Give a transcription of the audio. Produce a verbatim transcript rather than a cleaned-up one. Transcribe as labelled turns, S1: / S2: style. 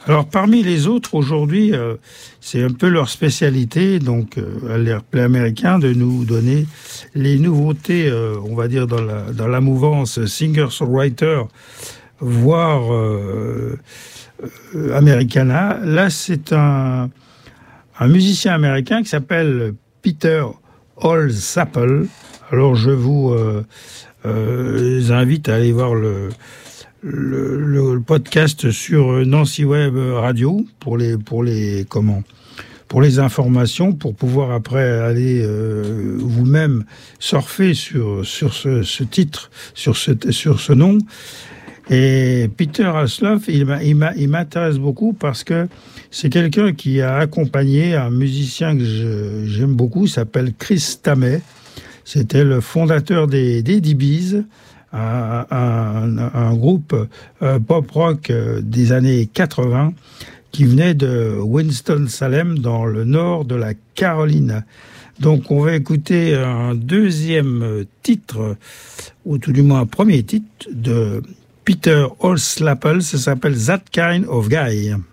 S1: Alors, parmi les autres, aujourd'hui, euh, c'est un peu leur spécialité, donc euh, à l'Airplay américain, de nous donner les nouveautés, euh, on va dire, dans la, dans la mouvance singer-songwriter, voire euh, euh, americana. Là, c'est un, un musicien américain qui s'appelle Peter Holsapple. Alors, je vous euh, euh, invite à aller voir le... Le, le, le podcast sur Nancy Web Radio pour les pour les comment pour les informations, pour pouvoir après aller euh, vous-même surfer sur sur ce, ce titre, sur ce sur ce nom. Et Peter Hasloff, il m'a, il m'a, il m'intéresse beaucoup parce que c'est quelqu'un qui a accompagné un musicien que je, j'aime beaucoup, il s'appelle Chris Tammet. C'était le fondateur des des D Bs. Un, un, un groupe euh, pop-rock euh, des années quatre-vingts qui venait de Winston-Salem dans le nord de la Caroline. Donc on va écouter un deuxième titre, ou tout du moins un premier titre de Peter Holsapple, ça s'appelle That Kind of Guy.